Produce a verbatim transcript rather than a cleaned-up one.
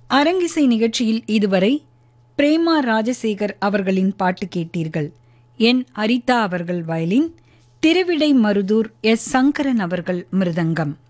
அரங்கிசை நிகழ்ச்சியில் இதுவரை பிரேமா ராஜசேகர் அவர்களின் பாட்டு கேட்டீர்கள். என் அரிதா அவர்கள் வயலின், திருவிடை மருதூர் எஸ் சங்கரன் அவர்கள் மிருதங்கம்.